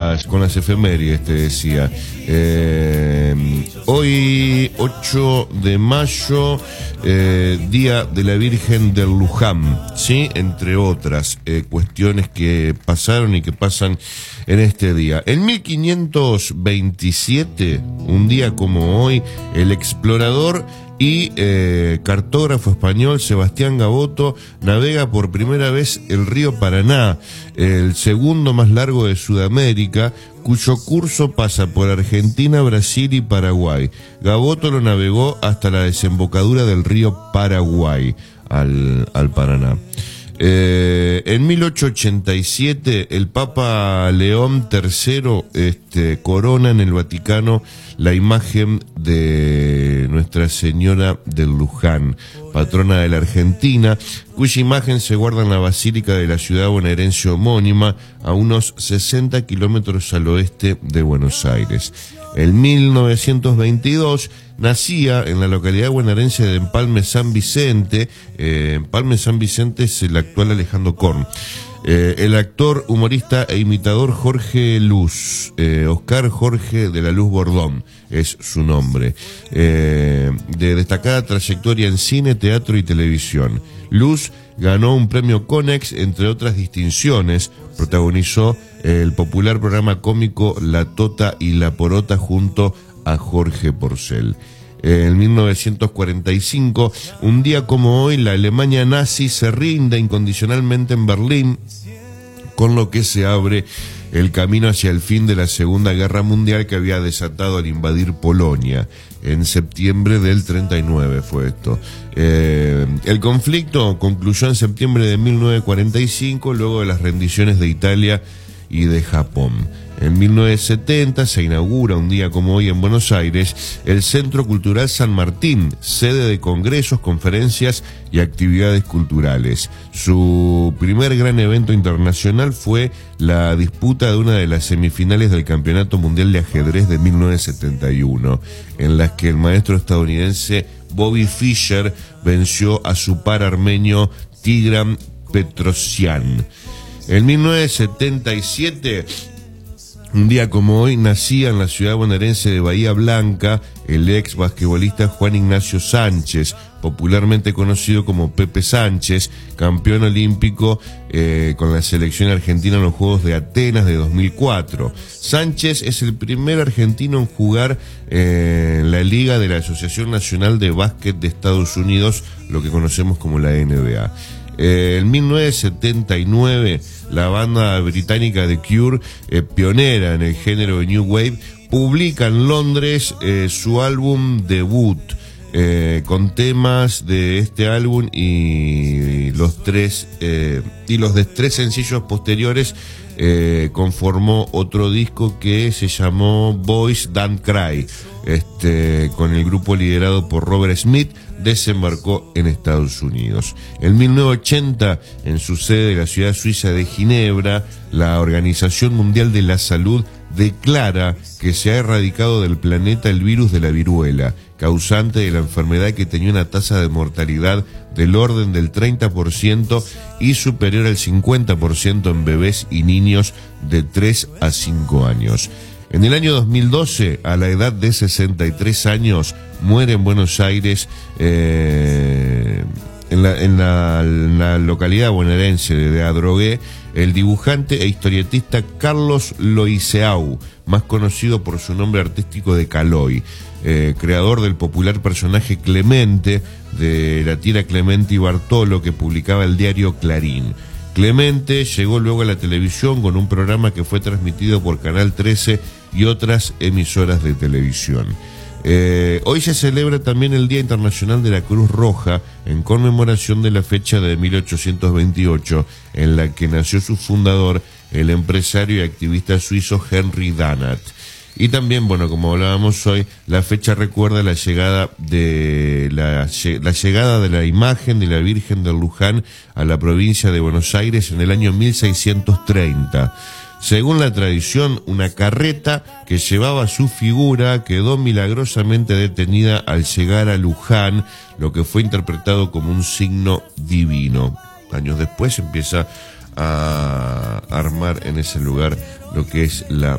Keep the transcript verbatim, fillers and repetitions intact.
las, con las efemérides, te decía. Eh, hoy, ocho de mayo, eh, Día de la Virgen del Luján, ¿sí? Entre otras eh, cuestiones que pasaron y que pasan en este día. En mil quinientos veintisiete, un día como hoy, el explorador y eh, cartógrafo español Sebastián Gaboto navega por primera vez el río Paraná, el segundo más largo de Sudamérica, cuyo curso pasa por Argentina, Brasil y Paraguay. Gaboto lo navegó hasta la desembocadura del río Paraguay al, al Paraná. Eh, en mil ochocientos ochenta y siete el Papa León tercero este, corona en el Vaticano la imagen de Nuestra Señora del Luján, patrona de la Argentina, cuya imagen se guarda en la Basílica de la ciudad bonaerense homónima, a unos sesenta kilómetros al oeste de Buenos Aires. En mil novecientos veintidós nacía en la localidad bonaerense de Empalme San Vicente, eh, Empalme San Vicente es el actual Alejandro Korn, eh, el actor, humorista e imitador Jorge Luz, eh, Oscar Jorge de la Luz Bordón es su nombre, eh, de destacada trayectoria en cine, teatro y televisión. Luz ganó un premio Conex, entre otras distinciones. Protagonizó el popular programa cómico La Tota y la Porota junto a Jorge Porcel. En mil novecientos cuarenta y cinco, un día como hoy, la Alemania nazi se rinde incondicionalmente en Berlín, con lo que se abre el camino hacia el fin de la Segunda Guerra Mundial, que había desatado al invadir Polonia. En septiembre del treinta y nueve fue esto. Eh, el conflicto concluyó en septiembre de mil novecientos cuarenta y cinco, luego de las rendiciones de Italia y de Japón. En mil novecientos setenta se inaugura, un día como hoy en Buenos Aires, el Centro Cultural San Martín, sede de congresos, conferencias y actividades culturales. Su primer gran evento internacional fue la disputa de una de las semifinales del Campeonato Mundial de Ajedrez de mil novecientos setenta y uno, en las que el maestro estadounidense Bobby Fischer venció a su par armenio Tigran Petrosyan. En mil novecientos setenta y siete, un día como hoy, nacía en la ciudad bonaerense de Bahía Blanca el ex basquetbolista Juan Ignacio Sánchez, popularmente conocido como Pepe Sánchez, campeón olímpico eh, con la selección argentina en los Juegos de Atenas de dos mil cuatro. Sánchez es el primer argentino en jugar eh, en la liga de la Asociación Nacional de Básquet de Estados Unidos, lo que conocemos como la N B A. Eh, en mil novecientos setenta y nueve, la banda británica The Cure, eh, pionera en el género de New Wave, publica en Londres eh, su álbum debut, eh, con temas de este álbum y los tres eh, y los de tres sencillos posteriores. Eh, conformó otro disco que se llamó Boys Don't Cry, este, con el grupo liderado por Robert Smith. Desembarcó en Estados Unidos. En mil novecientos ochenta, en su sede de la ciudad suiza de Ginebra, la Organización Mundial de la Salud declara que se ha erradicado del planeta el virus de la viruela, causante de la enfermedad que tenía una tasa de mortalidad del orden del treinta por ciento y superior al cincuenta por ciento en bebés y niños de tres a cinco años. En el año dos mil doce, a la edad de sesenta y tres años, muere en Buenos Aires, eh, en, la, en, la, en la localidad bonaerense de Adrogué, el dibujante e historietista Carlos Loiseau, más conocido por su nombre artístico de Caloi, eh, creador del popular personaje Clemente, de la tira Clemente y Bartolo, que publicaba el diario Clarín. Clemente llegó luego a la televisión con un programa que fue transmitido por Canal trece y otras emisoras de televisión. Eh, hoy se celebra también el Día Internacional de la Cruz Roja, en conmemoración de la fecha de mil ochocientos veintiocho, en la que nació su fundador, el empresario y activista suizo Henry Danat. Y también, bueno, como hablábamos hoy, la fecha recuerda la llegada de la, la llegada de la imagen de la Virgen del Luján a la provincia de Buenos Aires en el año mil seiscientos treinta. Según la tradición, una carreta que llevaba su figura quedó milagrosamente detenida al llegar a Luján, lo que fue interpretado como un signo divino. Años después empieza a armar en ese lugar lo que es la